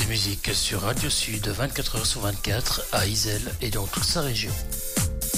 musique sur Radio Sud 24h sur 24 à Iselle et dans toute sa région.